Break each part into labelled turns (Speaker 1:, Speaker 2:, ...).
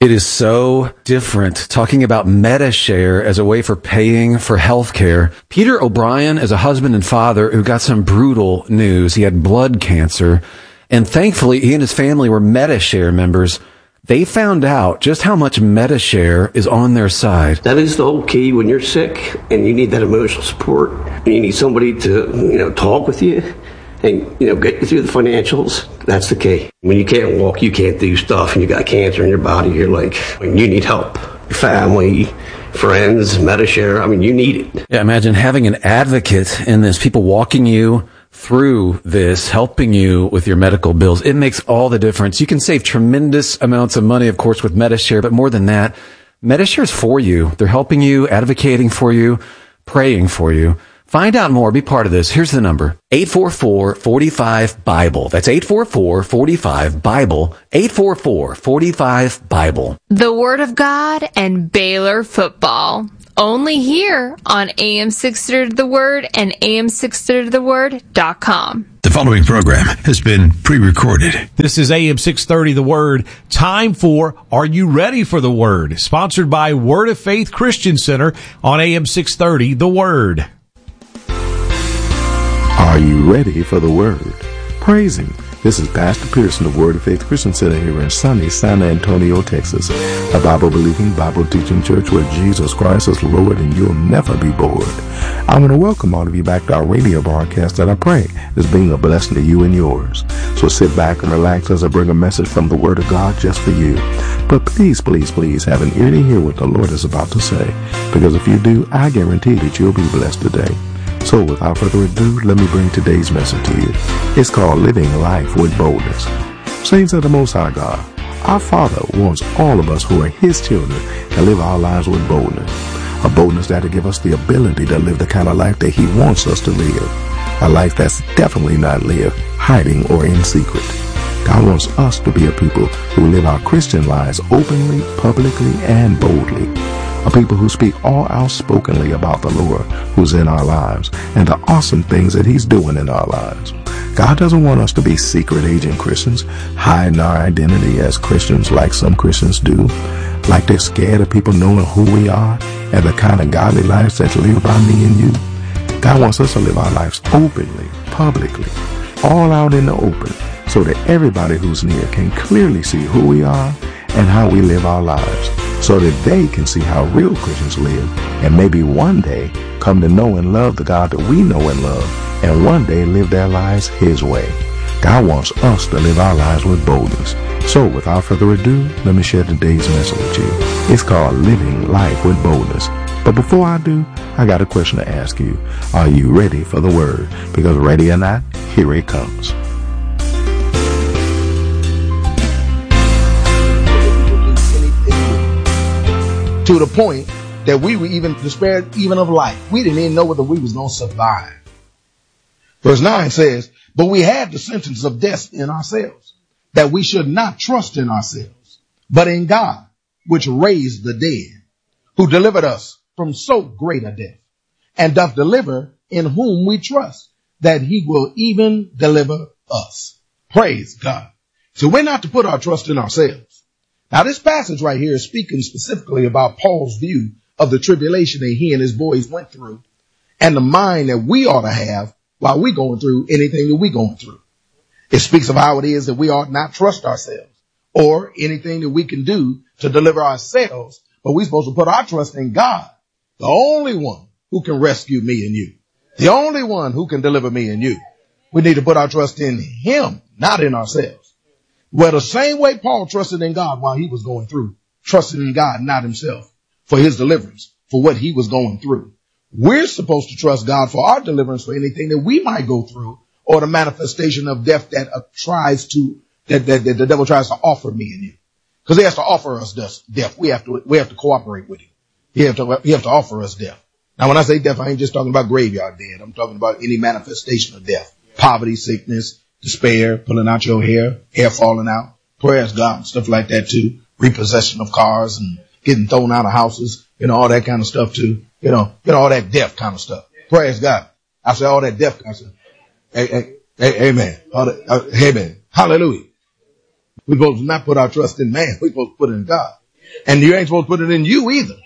Speaker 1: It is so different talking about MediShare as a way for paying for healthcare. Peter O'Brien is a husband and father who got some brutal news. He had blood cancer, and thankfully he and his family were MediShare members. They found out just how much MediShare is on their side.
Speaker 2: That is the whole key when you're sick and you need that emotional support. And you need somebody to, talk with you and, get you through the financials. That's the key. When you can't walk, you can't do stuff, and you got cancer in your body, you're like, you need help. Your family, friends, MediShare, you need it.
Speaker 1: Yeah, imagine having an advocate in this, people walking you through this, helping you with your medical bills. It makes all the difference. You can save tremendous amounts of money, of course, with MediShare, but more than that, MediShare is for you. They're helping you, advocating for you, praying for you. Find out more. Be part of this. Here's the number. 844-45-BIBLE. That's 844-45-BIBLE. 844-45-BIBLE.
Speaker 3: The Word of God and Baylor football. Only here on AM 630 The Word and AM630TheWord.com.
Speaker 4: The following program has been pre-recorded.
Speaker 5: This is AM 630 The Word. Time for Are You Ready for the Word? Sponsored by Word of Faith Christian Center on AM 630 The Word.
Speaker 6: Are you ready for the Word? Praise Him. This is Pastor Pearson of Word of Faith Christian Center here in sunny San Antonio, Texas, a Bible-believing, Bible-teaching church where Jesus Christ is Lord and you'll never be bored. I want to welcome all of you back to our radio broadcast that I pray is being a blessing to you and yours. So sit back and relax as I bring a message from the Word of God just for you. But please, please, please have an ear to hear what the Lord is about to say, because if you do, I guarantee that you'll be blessed today. So without further ado, let me bring today's message to you. It's called Living Life with Boldness. Saints of the Most High God, our Father wants all of us who are His children to live our lives with boldness. A boldness that will give us the ability to live the kind of life that He wants us to live. A life that's definitely not lived hiding or in secret. God wants us to be a people who live our Christian lives openly, publicly, and boldly. A people who speak all outspokenly about the Lord who's in our lives and the awesome things that He's doing in our lives. God doesn't want us to be secret agent Christians, hiding our identity as Christians like some Christians do, like they're scared of people knowing who we are and the kind of godly lives that's lived by me and you. God wants us to live our lives openly, publicly, all out in the open, so that everybody who's near can clearly see who we are and how we live our lives, so that they can see how real Christians live and maybe one day come to know and love the God that we know and love, and one day live their lives His way. God wants us to live our lives with boldness. So without further ado, let me share today's message with you. It's called Living Life with Boldness. But before I do, I got a question to ask you. Are you ready for the Word? Because ready or not, here it comes.
Speaker 7: To the point that we were even despaired even of life. We didn't even know whether we was going to survive. Verse 9 says, but we had the sentence of death in ourselves, that we should not trust in ourselves, but in God, which raised the dead, who delivered us from so great a death, and doth deliver, in whom we trust, that He will even deliver us. Praise God. So we're not to put our trust in ourselves. Now, this passage right here is speaking specifically about Paul's view of the tribulation that he and his boys went through and the mind that we ought to have while we're going through anything that we're going through. It speaks of how it is that we ought not trust ourselves or anything that we can do to deliver ourselves, but we're supposed to put our trust in God, the only one who can rescue me and you, the only one who can deliver me and you. We need to put our trust in Him, not in ourselves. Well, the same way Paul trusted in God while he was going through, trusted in God, not himself, for his deliverance, for what he was going through. We're supposed to trust God for our deliverance, for anything that we might go through, or the manifestation of death that the devil tries to offer me and you. Because he has to offer us death. We have to cooperate with him. He have to offer us death. Now, when I say death, I ain't just talking about graveyard dead. I'm talking about any manifestation of death, poverty, sickness, despair, pulling out your hair falling out, prayers, God, stuff like that too, repossession of cars and getting thrown out of houses, all that kind of stuff too, all that death kind of stuff. Praise God. I say all that death kind of stuff. Amen. Amen. Hallelujah. We're supposed to not put our trust in man. We're supposed to put it in God. And you ain't supposed to put it in you either.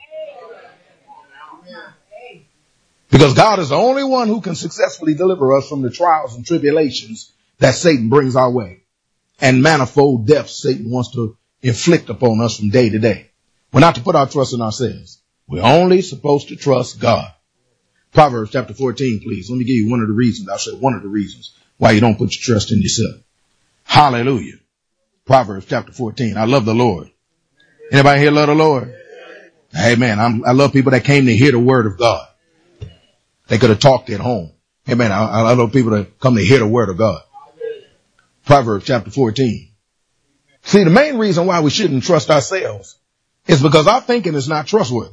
Speaker 7: Because God is the only one who can successfully deliver us from the trials and tribulations that Satan brings our way, and manifold deaths Satan wants to inflict upon us from day to day. We're not to put our trust in ourselves. We're only supposed to trust God. Proverbs chapter 14, please. Let me give you one of the reasons. I'll say one of the reasons why you don't put your trust in yourself. Hallelujah. Proverbs chapter 14. I love the Lord. Anybody here love the Lord? Amen. I love people that came to hear the word of God. They could have talked at home. Amen. I love people that come to hear the word of God. Proverbs chapter 14. See, the main reason why we shouldn't trust ourselves is because our thinking is not trustworthy.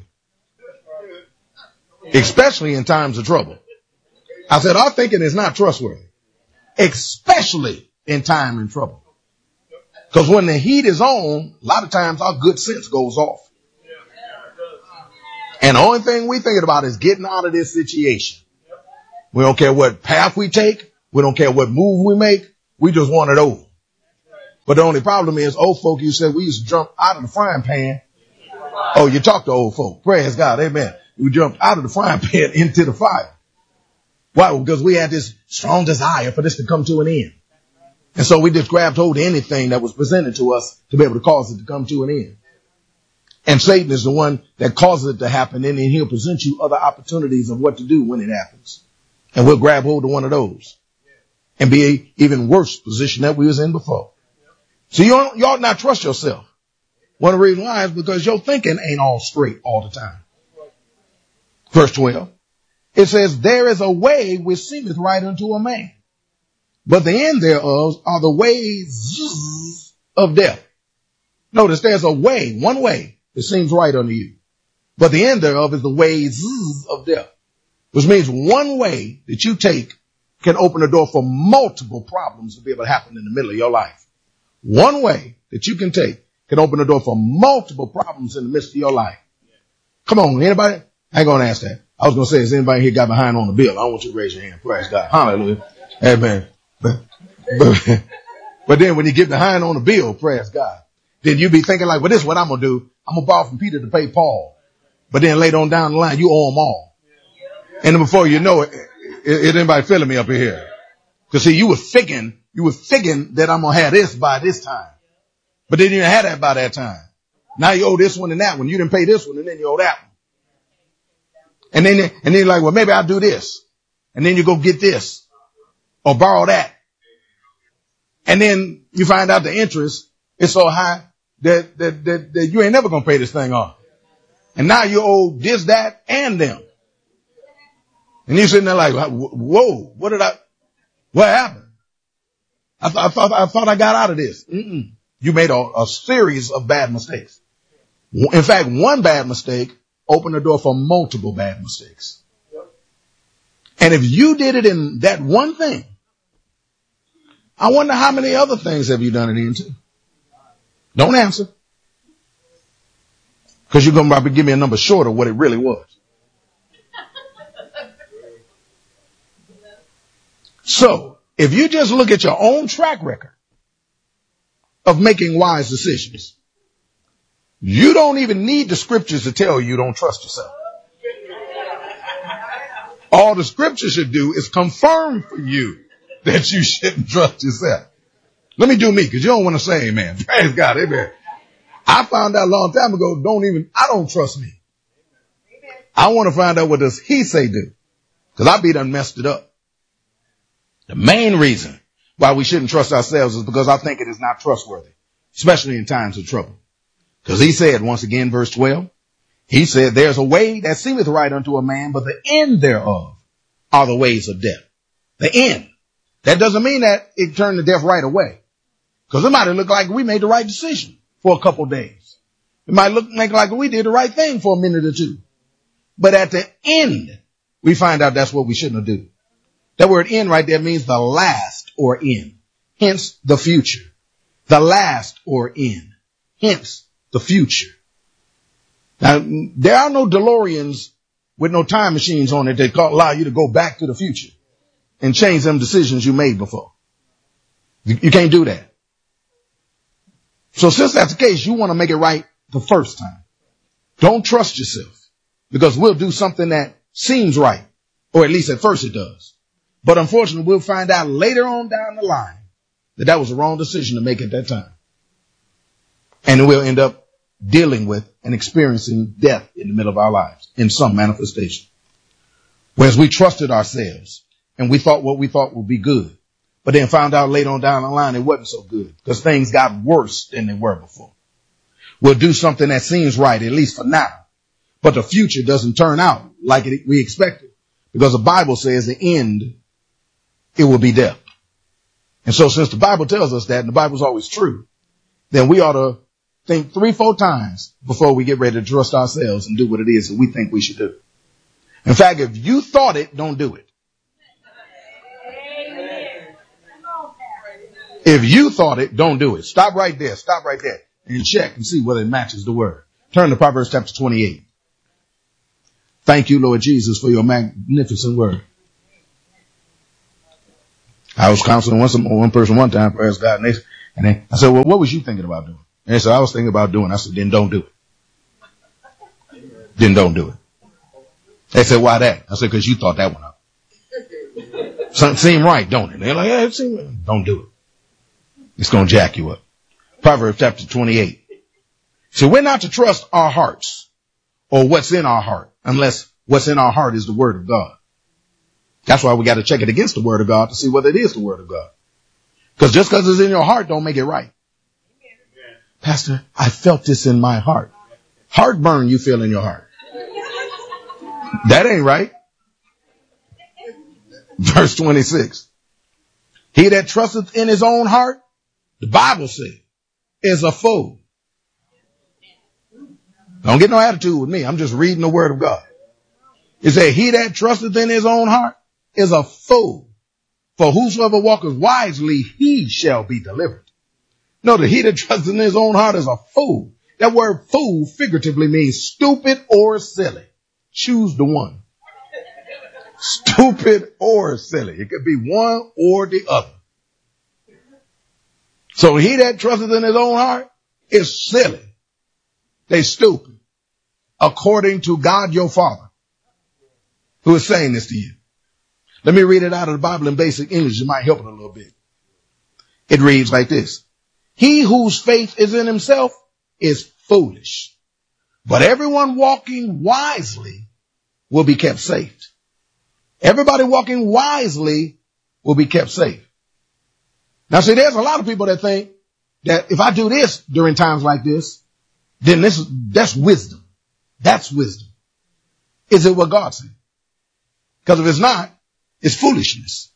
Speaker 7: Especially in times of trouble. I said our thinking is not trustworthy. Especially in time and trouble. Because when the heat is on, a lot of times our good sense goes off. And the only thing we're thinking about is getting out of this situation. We don't care what path we take. We don't care what move we make. We just want it over. But the only problem is old folk, you said we used to jump out of the frying pan. Oh, you talk to old folk. Praise God. Amen. We jumped out of the frying pan into the fire. Why? Because we had this strong desire for this to come to an end. And so we just grabbed hold of anything that was presented to us to be able to cause it to come to an end. And Satan is the one that causes it to happen, and then he'll present you other opportunities of what to do when it happens. And we'll grab hold of one of those and be an even worse position that we was in before. So you ought not trust yourself. One of the reasons why is because your thinking ain't all straight all the time. Verse 12, it says, there is a way which seemeth right unto a man, but the end thereof are the ways of death. Notice there's a way, one way that seems right unto you, but the end thereof is the ways of death, which means one way that you take can open the door for multiple problems to be able to happen in the middle of your life. One way that you can take can open the door for multiple problems in the midst of your life. Come on, anybody? I ain't going to ask that. I was going to say, has anybody here got behind on the bill? I don't want you to raise your hand. Praise God. Hallelujah. Amen. But then when you get behind on the bill, praise God, then you be thinking like, well, this is what I'm going to do. I'm going to borrow from Peter to pay Paul. But then later on down the line, you owe them all. And then before you know it, is anybody feeling me up in here? Because see, you were thinking that I'm going to have this by this time. But then you didn't have that by that time. Now you owe this one and that one. You didn't pay this one and then you owe that one. And then you're like, well, maybe I'll do this. And then you go get this or borrow that. And then you find out the interest is so high that you ain't never going to pay this thing off. And now you owe this, that, and them. And you're sitting there like, whoa, what happened? I thought I got out of this. You made a series of bad mistakes. In fact, one bad mistake opened the door for multiple bad mistakes. And if you did it in that one thing, I wonder how many other things have you done it into? Don't answer. Because you're going to probably give me a number short of what it really was. So, if you just look at your own track record of making wise decisions, you don't even need the scriptures to tell you don't trust yourself. All the scripture should do is confirm for you that you shouldn't trust yourself. Let me do me, because you don't want to say amen. Praise God, amen. I found out a long time ago, I don't trust me. I want to find out what does he say do, because I be done messed it up. The main reason why we shouldn't trust ourselves is because our thinking is not trustworthy, especially in times of trouble. Because he said, once again, verse 12, he said, there's a way that seemeth right unto a man, but the end thereof are the ways of death. The end. That doesn't mean that it turned to death right away. Because it might have looked like we made the right decision for a couple of days. It might make like we did the right thing for a minute or two. But at the end, we find out that's what we shouldn't have done. That word end right there means the last or end. Hence the future. The last or end. Hence the future. Now, there are no DeLoreans with no time machines on it that allow you to go back to the future and change them decisions you made before. You can't do that. So since that's the case, you want to make it right the first time. Don't trust yourself, because we'll do something that seems right, or at least at first it does. But unfortunately, we'll find out later on down the line that that was the wrong decision to make at that time. And we'll end up dealing with and experiencing death in the middle of our lives in some manifestation. Whereas we trusted ourselves and we thought what we thought would be good, but then found out later on down the line it wasn't so good because things got worse than they were before. We'll do something that seems right, at least for now, but the future doesn't turn out like we expected, because the Bible says the end, it will be death. And so since the Bible tells us that, and the Bible's always true, then we ought to think 3-4 times before we get ready to trust ourselves and do what it is that we think we should do. In fact, if you thought it, don't do it. If you thought it, don't do it. Stop right there. Stop right there and check and see whether it matches the word. Turn to Proverbs chapter 28. Thank you, Lord Jesus, for your magnificent word. I was counseling one person one time, praise God, and then I said, well, what was you thinking about doing? And they said, I was thinking about doing. I said, then don't do it. Then don't do it. They said, why that? I said, because you thought that one up. Something seemed right, don't it? They're like, yeah, it seemed right. Don't do it. It's going to jack you up. Proverbs chapter 28. So we're not to trust our hearts or what's in our heart unless what's in our heart is the word of God. That's why we got to check it against the word of God to see whether it is the word of God. Because just because it's in your heart don't make it right. Pastor, I felt this in my heart. Heartburn you feel in your heart. That ain't right. Verse 26. He that trusteth in his own heart, the Bible says, is a fool. Don't get no attitude with me. I'm just reading the word of God. It says, he that trusteth in his own heart is a fool. For whosoever walketh wisely, he shall be delivered. No, the he that trusts in his own heart is a fool. That word fool figuratively means stupid or silly. Choose the one. Stupid or silly. It could be one or the other. So he that trusteth in his own heart is silly. They stupid. According to God your Father, who is saying this to you. Let me read it out of the Bible in basic English. It might help it a little bit. It reads like this. He whose faith is in himself is foolish, but everyone walking wisely will be kept safe. Everybody walking wisely will be kept safe. Now see, there's a lot of people that think that if I do this during times like this, then that's wisdom. That's wisdom. Is it what God said? Because if it's not, it's foolishness.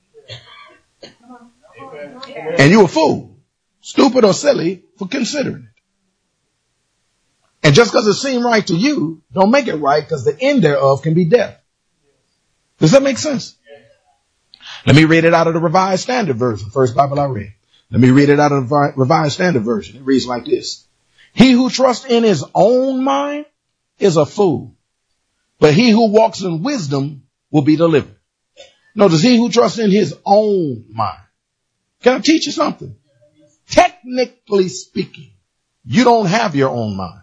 Speaker 7: And you're a fool, stupid or silly for considering it. And just because it seemed right to you, don't make it right, because the end thereof can be death. Does that make sense? Let me read it out of the Revised Standard Version, first Bible I read. Let me read it out of the Revised Standard Version. It reads like this. He who trusts in his own mind is a fool, but he who walks in wisdom will be delivered. Notice, he who trusts in his own mind. Can I teach you something? Technically speaking, you don't have your own mind.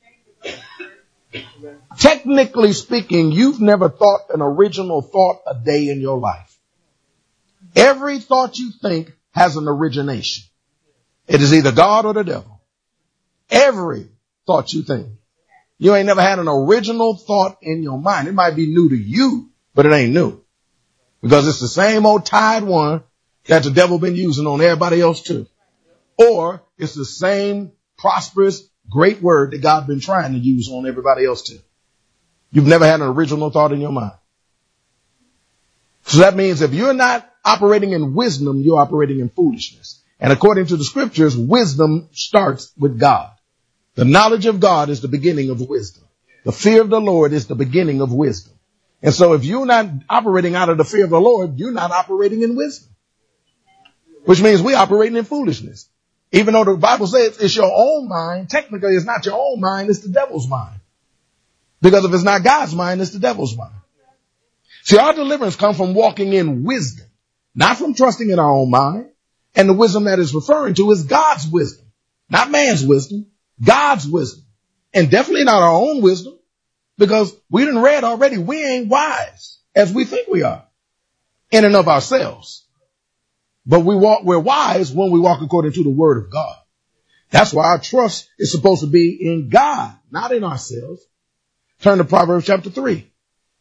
Speaker 7: Technically speaking, you've never thought an original thought a day in your life. Every thought you think has an origination. It is either God or the devil. Every thought you think. You ain't never had an original thought in your mind. It might be new to you, but it ain't new. Because it's the same old tired one that the devil been using on everybody else too. Or it's the same prosperous, great word that God been trying to use on everybody else too. You've never had an original thought in your mind. So that means if you're not operating in wisdom, you're operating in foolishness. And according to the scriptures, wisdom starts with God. The knowledge of God is the beginning of wisdom. The fear of the Lord is the beginning of wisdom. And so if you're not operating out of the fear of the Lord, you're not operating in wisdom. Which means we're operating in foolishness. Even though the Bible says it's your own mind, technically it's not your own mind, it's the devil's mind. Because if it's not God's mind, it's the devil's mind. See, our deliverance comes from walking in wisdom, not from trusting in our own mind. And the wisdom that is referring to is God's wisdom, not man's wisdom. God's wisdom, and definitely not our own wisdom, because we done read already, we ain't wise as we think we are in and of ourselves. But we're wise when we walk according to the word of God. That's why our trust is supposed to be in God, not in ourselves. Turn to Proverbs chapter 3.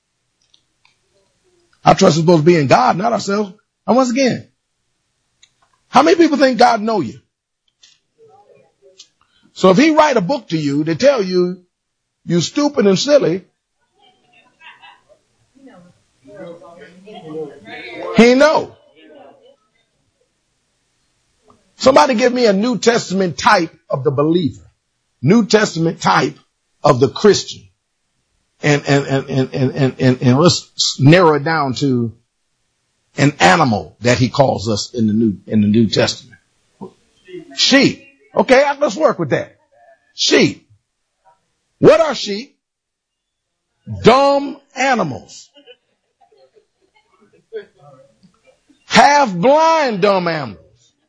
Speaker 7: Our trust is supposed to be in God, not ourselves. And once again, how many people think God know you? So if he write a book to you to tell you you stupid and silly, he know. Somebody give me a New Testament type of the believer, New Testament type of the Christian, and let's narrow it down to an animal that he calls us in the New Testament. Sheep. Okay, let's work with that. Sheep. What are sheep? Dumb animals. Half blind dumb animals.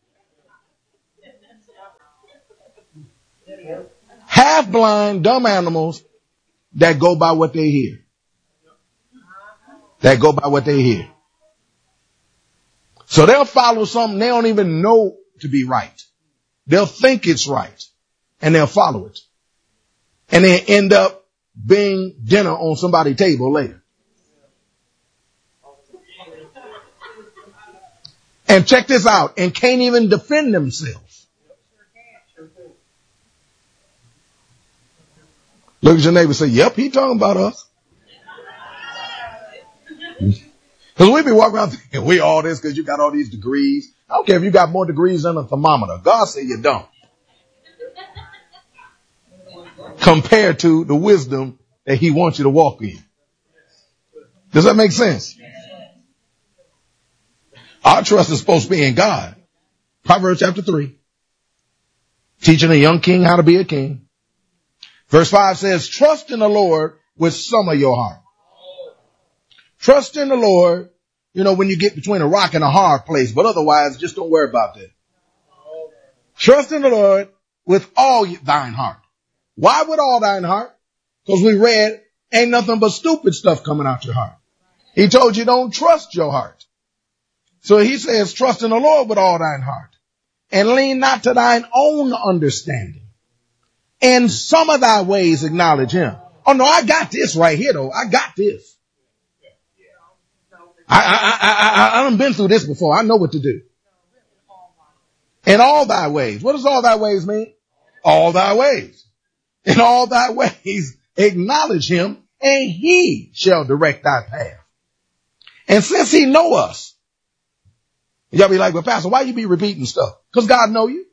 Speaker 7: Half blind dumb animals that go by what they hear. That go by what they hear. So they'll follow something they don't even know to be right. They'll think it's right and they'll follow it. And they end up being dinner on somebody's table later. And check this out, and can't even defend themselves. Look at your neighbor and say, yep, he talking about us. Because we be walking around thinking we all this because you got all these degrees. I don't care if you got more degrees than a thermometer. God said you don't. Compared to the wisdom that he wants you to walk in. Does that make sense? Our trust is supposed to be in God. Proverbs chapter 3. Teaching a young king how to be a king. Verse 5 says, trust in the Lord with some of your heart. Trust in the Lord, when you get between a rock and a hard place, but otherwise just don't worry about that. Trust in the Lord with all thine heart. Why with all thine heart? Because we read, ain't nothing but stupid stuff coming out your heart. He told you don't trust your heart. So he says, trust in the Lord with all thine heart and lean not to thine own understanding. In some of thy ways acknowledge him. Oh no, I got this right here though. I got this. I done been through this before. I know what to do. In all thy ways. What does all thy ways mean? All thy ways. In all thy ways acknowledge him and he shall direct thy path. And since he know us, y'all be like, well, Pastor, why you be repeating stuff? Because God know you.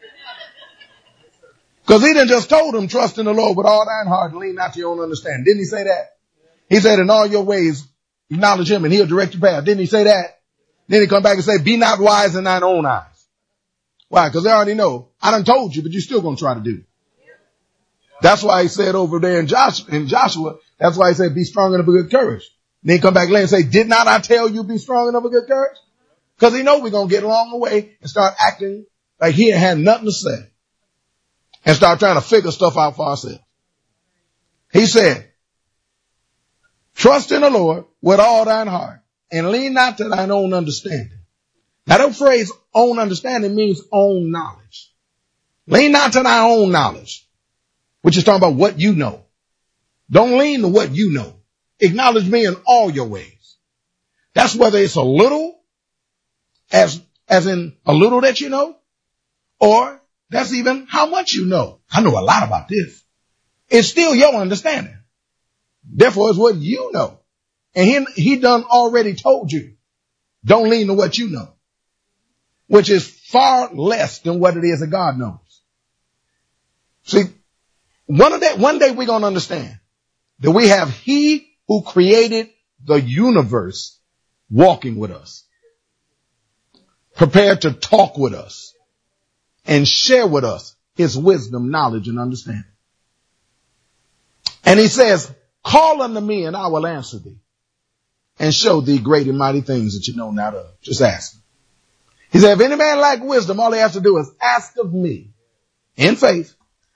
Speaker 7: Because he done just told him, trust in the Lord with all thine heart and lean not to your own understanding. Didn't he say that? He said, in all your ways, acknowledge him and he'll direct your path. Didn't he say that? Then he come back and say, be not wise in thine own eyes. Why? Because they already know. I done told you, but you're still going to try to do it. That's why he said over there in Joshua, that's why he said, be strong and of a good courage. Then he come back later and say, did not I tell you be strong and of a good courage? Because he know we're going to get along the way and start acting like he had nothing to say. And start trying to figure stuff out for ourselves. He said, trust in the Lord with all thine heart and lean not to thine own understanding. Now that phrase own understanding means own knowledge. Lean not to thy own knowledge, which is talking about what you know. Don't lean to what you know. Acknowledge me in all your ways. That's whether it's a little, as in a little that you know, or that's even how much you know. I know a lot about this. It's still your understanding. Therefore, it's what you know. And he done already told you. Don't lean to what you know, which is far less than what it is that God knows. See, one day we're going to understand that we have he who created the universe walking with us, prepared to talk with us and share with us his wisdom, knowledge, and understanding. And he says, call unto me and I will answer thee and show thee great and mighty things that you know not of. Just ask him. He said, if any man lack wisdom, all he has to do is ask of me in faith.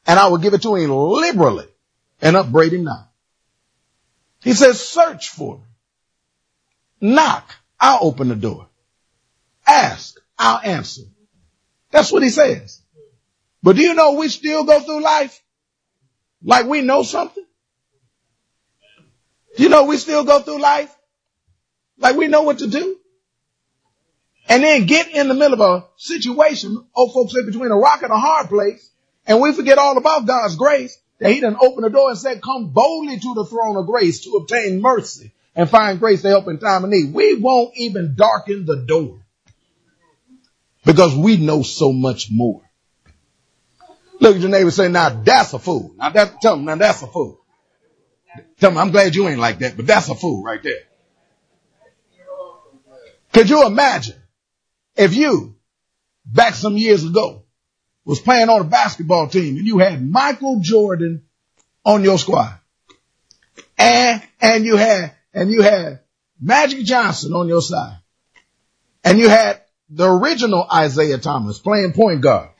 Speaker 7: and I will give it to him liberally and upbraid him not. He says, search for me. Knock, I'll open the door. Ask, I'll answer. That's what he says. But do you know we still go through life like we know something? Do you know we still go through life like we know what to do? And then get in the middle of a situation, old folks say, between a rock and a hard place, and we forget all about God's grace, that he done opened the door and said, come boldly to the throne of grace to obtain mercy and find grace to help in time of need. We won't even darken the door because we know so much more. Look at your neighbor and say, now that's a fool. Tell him, now that's a fool. Tell him, I'm glad you ain't like that, but that's a fool right there. Could you imagine if you, back some years ago, was playing on a basketball team and you had Michael Jordan on your squad and you had Magic Johnson on your side and you had the original Isaiah Thomas playing point guard